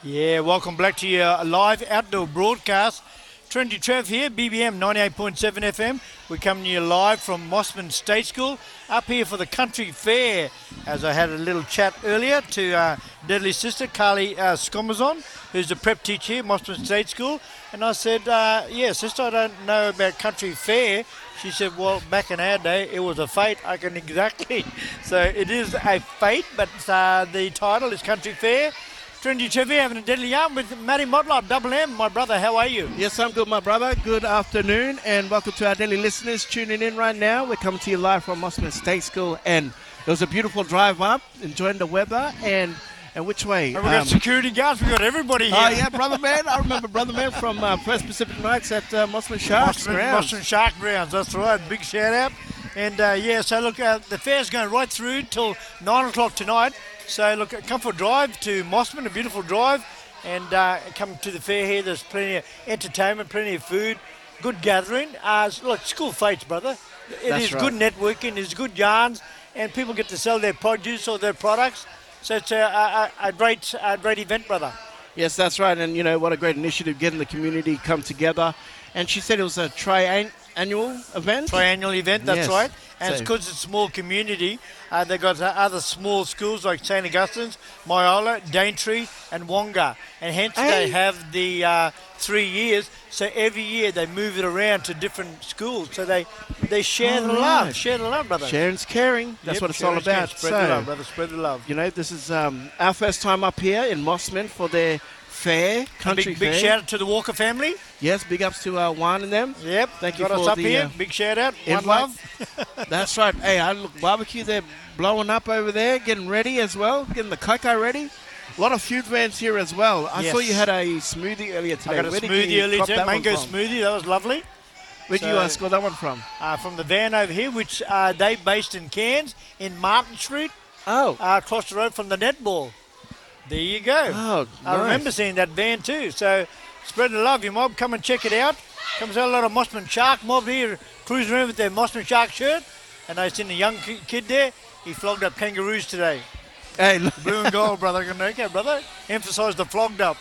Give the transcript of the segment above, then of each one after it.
Yeah, welcome back to your live outdoor broadcast. Trinity Trev here, BBM 98.7 FM. We're coming to you live from Mossman State School, up here for the Country Fair. As I had a little chat earlier to Deadly's sister, Carly Scomazon, who's a prep teacher here at Mossman State School. And I said, yeah, sister, I don't know about Country Fair. She said, well, back in our day, it was a fete. I can exactly. So it is a fete, but the title is Country Fair. Trinity TV having a deadly yarn with Matty Motlop, Double M. My brother, how are you? Yes, I'm good, my brother. Good afternoon, and welcome to our daily listeners tuning in right now. We're coming to you live from Mossman State School, and it was a beautiful drive up, enjoying the weather, and which way? And we got security guards, we got everybody here. Oh, yeah, Brother Man. I remember Brother Man from First Pacific Nights at Mossman Sharks Grounds. Mossman Shark Grounds, that's right. Big shout out. And yeah, so look, the fair's going right through till 9 o'clock tonight. So look, come for a drive to Mossman, a beautiful drive, and come to the fair here. There's plenty of entertainment, plenty of food, good gathering. Look, school fetes, brother. It is right. Good networking, it's good yarns, and people get to sell their produce or their products. So it's a great event, brother. Yes, that's right, and you know what a great initiative, getting the community come together. And she said it was a triannual event. Triannual event, that's yes. right. And so, it's because it's a small community. They've got other small schools like St. Augustine's, Myola, Daintree and Wonga. And hence they have the 3 years. So every year they move it around to different schools. So they share the love. Share the love, brother. Sharing's caring. That's what it's all about. Spread the love, brother. Spread the love. You know, this is our first time up here in Mossman for their fair, country fair. Big shout out to the Walker family. Yes, big ups to Juan and them. Yep, thank you got for us up the, here. Big shout out. One love. That's right. Hey, look, barbecue, they're blowing up over there, getting ready as well, getting the cocoa ready. A lot of food vans here as well. I saw you had a smoothie earlier today. I got a smoothie earlier today, mango smoothie. That was lovely. Where did you score that one from? From the van over here, which they based in Cairns, in Martin Street. Oh. Across the road from the netball. There you go. Oh, I remember seeing that van too. So spread the love, you mob. Come and check it out. Comes out a lot of Mossman Shark mob here cruising around with their Mossman Shark shirt. And I seen a young kid there. He flogged up kangaroos today. Hey, look. Blue and gold, brother. Okay, brother. Emphasise the flogged up.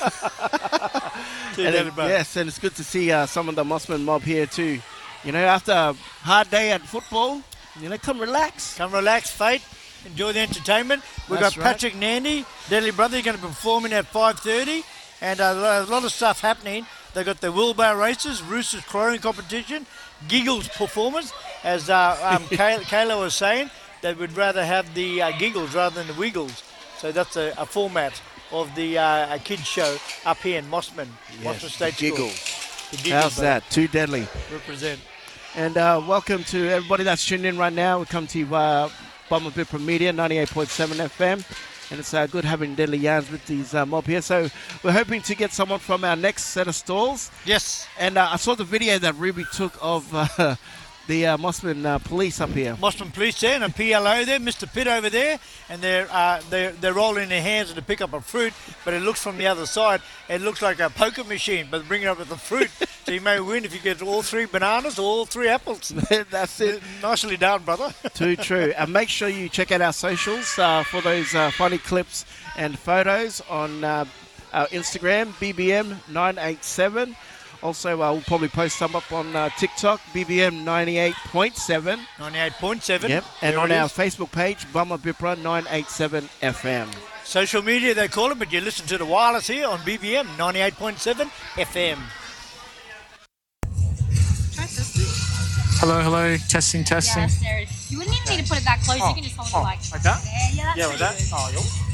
Yes, and it's good to see some of the Mossman mob here too. You know, after a hard day at football, you know, come relax. Come relax, fate. Enjoy the entertainment. We've got Patrick Nandy, Deadly Brother, going to be performing at 5:30, and a lot of stuff happening. They've got the wheelbarrow races, Roosters crowing competition, Giggles performance. As Kayla was saying, they would rather have the Giggles rather than the Wiggles. So that's a format of the kids show up here in Mossman, Mossman State Giggles. School. Giggles. How's that? Too deadly. Represent. And welcome to everybody that's tuned in right now. We come to you Bomber Bipper Media, 98.7 FM. And it's good having Deadly Yarns with these mob here. So we're hoping to get someone from our next set of stalls. Yes. And I saw the video that Ruby took of the Mossman police up here. Mossman police there and a PLO there, Mr. Pitt over there, and they're rolling their hands to pick up a fruit, but it looks from the other side, it looks like a poker machine, but bring it up with the fruit, so you may win if you get all 3 bananas or all 3 apples. That's it. Nicely done, brother. Too true. And make sure you check out our socials for those funny clips and photos on our Instagram, BBM987. Also, we'll probably post some up on TikTok, BBM 98.7. 98.7. Yep. And on our Facebook page, Bummer Bipra 987 FM. Social media, they call it, but you listen to the wireless here on BBM 98.7 FM. Hello, testing. Yes, there. You wouldn't even need to put it that close. You can just hold it like that. there. Yeah, that's Like that. Oh,